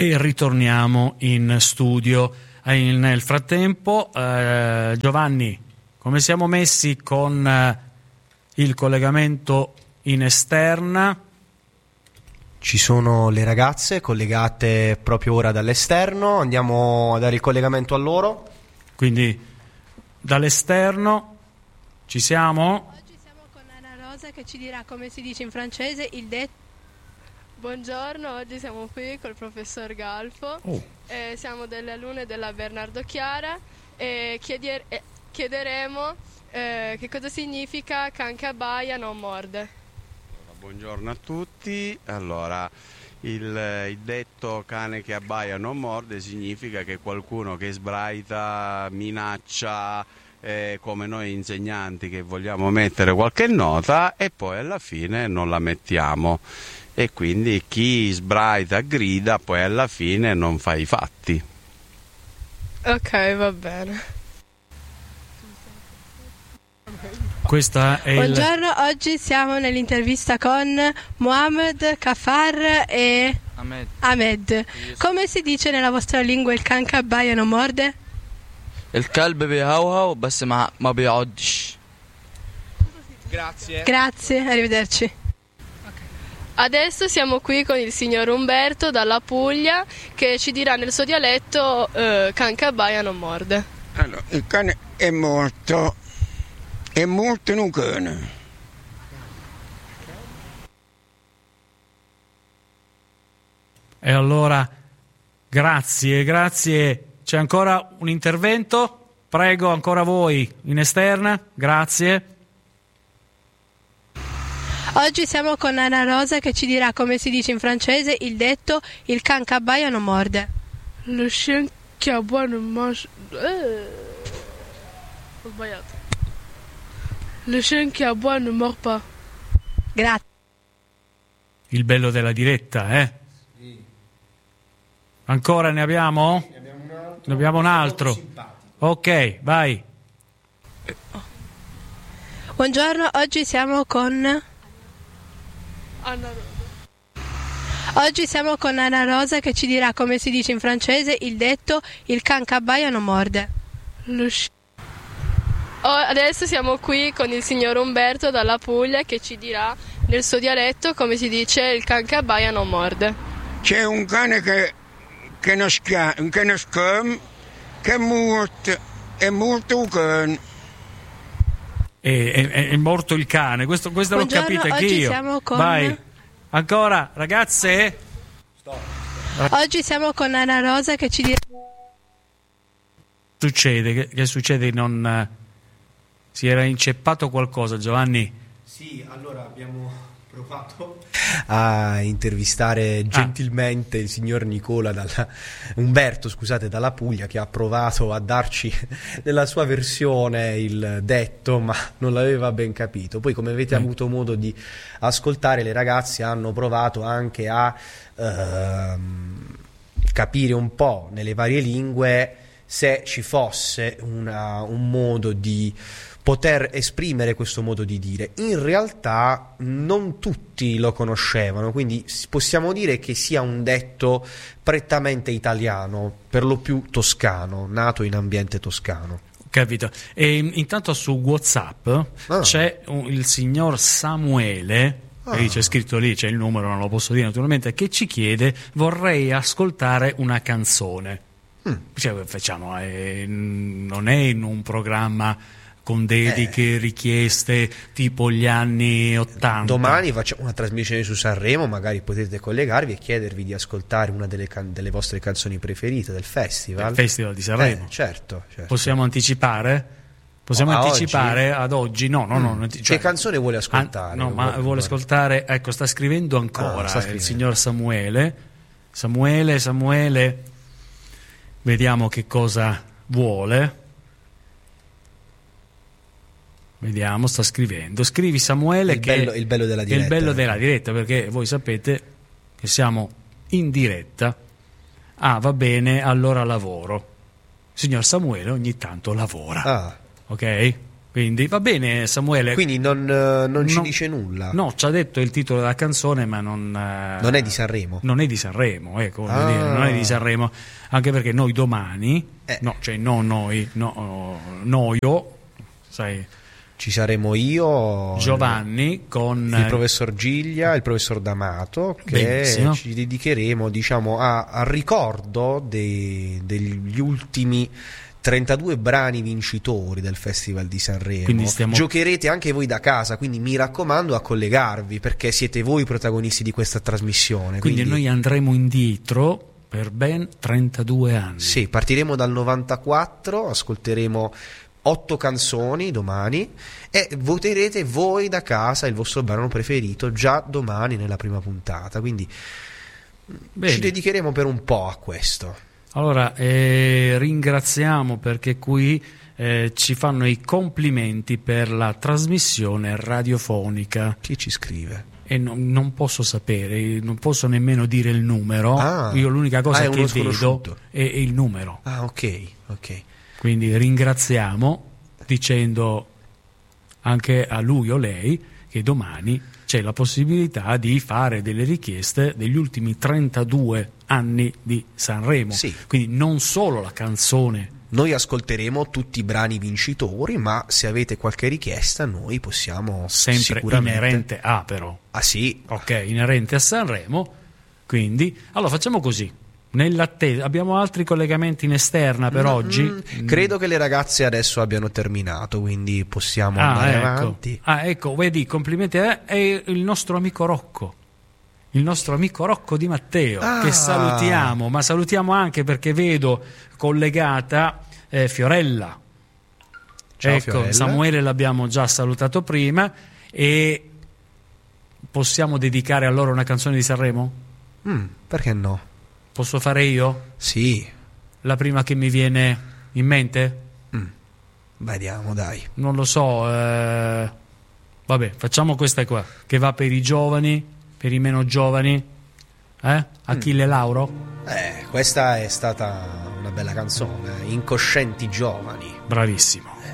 E ritorniamo in studio. Nel frattempo, Giovanni, come siamo messi con il collegamento in esterna? Ci sono le ragazze collegate proprio ora dall'esterno, andiamo a dare il collegamento a loro. Quindi dall'esterno ci siamo? Oggi siamo con Anna Rosa che ci dirà come si dice in francese il detto. Buongiorno, oggi siamo qui col professor Galfo, siamo delle alunne della Bernardo Chiara e chiederemo che cosa significa can che abbaia non morde. Buongiorno a tutti. Allora, il detto cane che abbaia non morde significa che qualcuno che sbraita, minaccia, come noi insegnanti che vogliamo mettere qualche nota e poi alla fine non la mettiamo. E quindi chi sbraita grida poi alla fine non fa i fatti. Ok, va bene. Buongiorno, oggi siamo nell'intervista con Mohamed, Kafar e Ahmed. Come si dice nella vostra lingua il can che abbaia non morde? الكلب بيهوهو بس ما بيعضش. Grazie, arrivederci. Adesso siamo qui con il signor Umberto dalla Puglia che ci dirà nel suo dialetto can che abbaia non morde. Allora, il cane è morto un cane. E allora, grazie. C'è ancora un intervento? Prego, ancora voi in esterna. Grazie. Oggi siamo con Anna Rosa che ci dirà come si dice in francese il detto il can che abbaia non morde. Le chien qui aboie ne mange... Ho sbagliato. Le chien qui aboie ne mord pas. Grazie. Il bello della diretta, eh? Sì. Ancora ne abbiamo? Ne abbiamo un altro. Ok, vai. Buongiorno, oggi siamo con Anna Rosa. Oggi siamo con Anna Rosa che ci dirà come si dice in francese il detto il can che abbaia non morde. Adesso siamo qui con il signor Umberto dalla Puglia che ci dirà nel suo dialetto come si dice il can che abbaia non morde. C'è un cane che non scama, che è morto un cane. È morto il cane, questo l'ho capito anche io. Siamo con... Vai, ancora, ragazze. Oggi siamo con Anna Rosa che ci dirà... Succede, che succede? Non si era inceppato qualcosa, Giovanni? Sì, allora abbiamo provato a intervistare gentilmente il signor Umberto, dalla Puglia, che ha provato a darci nella sua versione il detto, ma non l'aveva ben capito. Poi, come avete avuto modo di ascoltare, le ragazze hanno provato anche a capire un po' nelle varie lingue se ci fosse un modo di poter esprimere questo modo di dire. In realtà non tutti lo conoscevano, quindi possiamo dire che sia un detto prettamente italiano, per lo più toscano, nato in ambiente toscano. Capito. E intanto su WhatsApp c'è il signor Samuele, che c'è scritto lì, c'è il numero, non lo posso dire naturalmente, che ci chiede: vorrei ascoltare una canzone. Cioè, facciamo, non è in un programma con dediche, richieste tipo gli anni 80. Domani facciamo una trasmissione su Sanremo, magari potete collegarvi e chiedervi di ascoltare una delle vostre canzoni preferite del festival. Il Festival di Sanremo. Certo. Possiamo anticipare? Anticipare oggi? Ad oggi? No. Che canzone vuole ascoltare? Vuole ascoltare, ecco, sta scrivendo ancora il signor Samuele. Samuele, vediamo che cosa vuole. Vediamo, sta scrivendo. Scrivi, Samuele, il bello della diretta. È il bello della diretta, perché voi sapete che siamo in diretta. Va bene, allora lavoro. Signor Samuele ogni tanto lavora. Ok? Quindi va bene, Samuele. Quindi non ci dice nulla. No, ci ha detto il titolo della canzone, ma non è di Sanremo. Non è di Sanremo, ecco, non è di Sanremo, anche perché noi domani, noio, sai, ci saremo io, Giovanni, con il professor Giglia, il professor D'Amato, che benissimo. Ci dedicheremo, diciamo, al ricordo degli ultimi 32 brani vincitori del Festival di Sanremo. Giocherete anche voi da casa, quindi mi raccomando a collegarvi, perché siete voi i protagonisti di questa trasmissione. Quindi noi andremo indietro per ben 32 anni. Sì, partiremo dal 94, ascolteremo 8 canzoni domani e voterete voi da casa il vostro brano preferito già domani nella prima puntata. Quindi ci dedicheremo per un po' a questo. Allora, ringraziamo perché qui ci fanno i complimenti per la trasmissione radiofonica. Chi ci scrive? E non posso sapere, non posso nemmeno dire il numero. Io l'unica cosa che vedo è il numero. Ok. Quindi ringraziamo dicendo anche a lui o lei che domani c'è la possibilità di fare delle richieste degli ultimi 32 anni di Sanremo. Sì. Quindi non solo la canzone. Noi ascolteremo tutti i brani vincitori, ma se avete qualche richiesta noi possiamo sempre inerente a, però. Sì. Ok, inerente a Sanremo. Quindi, allora facciamo così. Nell'attesa, abbiamo altri collegamenti in esterna per oggi? Credo che le ragazze adesso abbiano terminato, quindi possiamo andare avanti. Ecco, vedi, complimenti a è il nostro amico Rocco. Il nostro amico Rocco Di Matteo, che salutiamo, ma salutiamo anche perché vedo collegata Fiorella. Ciao, ecco, Fiorella. Samuele l'abbiamo già salutato prima e possiamo dedicare a loro una canzone di Sanremo? Perché no? Posso fare io? Sì. La prima che mi viene in mente? Vediamo, dai. Non lo so. Vabbè, facciamo questa qua, che va per i giovani, per i meno giovani. Achille Lauro? Questa è stata una bella canzone. Incoscienti giovani. Bravissimo.